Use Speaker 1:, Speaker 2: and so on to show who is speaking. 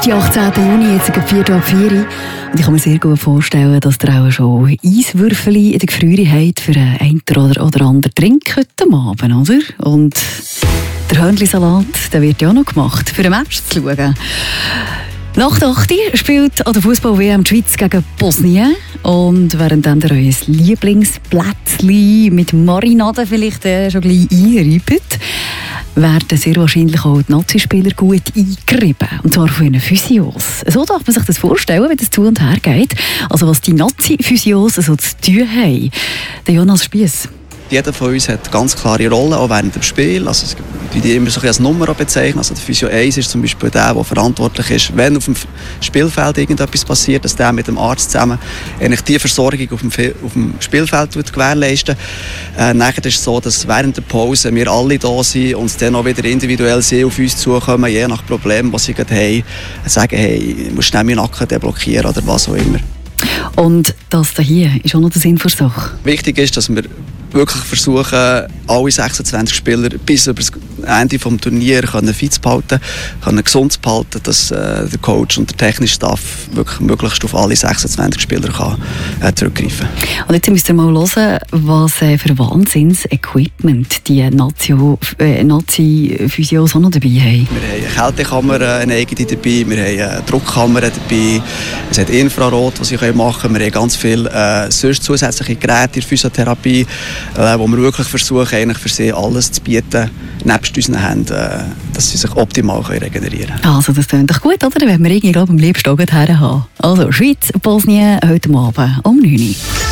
Speaker 1: heute, 18. Juni, jetzt um 4:04 Uhr. Und ich kann mir sehr gut vorstellen, dass ihr auch schon Eiswürfel in der Gefriere habt für einen oder anderen Trink heute Abend, oder? Und der Hörnli-Salat, der wird ja auch noch gemacht, für ein Match zu schauen. Nach der 8. spielt an der Fußball-WM die Schweiz gegen Bosnien. Und während dann euer Lieblingsplätzchen mit Marinade vielleicht schon gleich einreibt, werden sehr wahrscheinlich auch die Nazi-Spieler gut eingerieben. Und zwar von ihren Physios. So darf man sich das vorstellen, wie das zu und her geht. Also was die Nazi-Physios so zu tun haben. Der Jonas Spiess.
Speaker 2: Jeder von uns hat ganz klare Rollen, auch während dem Spiel. Also es wird immer so als Nummer bezeichnet. Also der Physio 1 ist zum Beispiel der verantwortlich ist, wenn auf dem Spielfeld irgendetwas passiert, dass der mit dem Arzt zusammen eigentlich die Versorgung auf dem Spielfeld gewährleisten. Nachher ist es so, dass während der Pause wir alle da sind und dann auch wieder individuell sie auf uns zukommen, je nach Problem, was sie gerade haben, sagen, hey, ich muss schnell meinen Nacken deblockieren oder was auch immer.
Speaker 1: Und das hier ist auch noch der Sinn der Sache.
Speaker 2: Wichtig ist, dass wir wirklich versuchen, alle 26 Spieler bis über das Ende des Turniers fit zu behalten, gesund zu behalten, dass der Coach und der technische Staff wirklich möglichst auf alle 26 Spieler zurückgreifen kann.
Speaker 1: Und jetzt müsst ihr mal hören, was für Wahnsinns-Equipment die Nazi-Physios auch noch dabei haben.
Speaker 2: Wir haben eine Kältekammer, eine eigene dabei, wir haben eine Druckkammer dabei, es hat Infrarot, was sie machen können, wir haben ganz viele sonst zusätzliche Geräte in der Physiotherapie, wo wir wirklich versuchen, eigentlich für sie alles zu bieten, nebst unseren Händen, dass sie sich optimal regenerieren können.
Speaker 1: Also das klingt doch gut, oder? Wenn wir irgendwie am liebsten auch her haben. Also Schweiz, Bosnien, heute Abend um 9 Uhr.